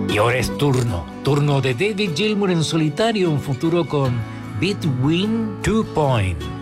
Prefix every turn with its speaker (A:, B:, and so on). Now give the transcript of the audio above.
A: Y ahora es turno de David Gilmour en solitario, un futuro con Between 2 Points.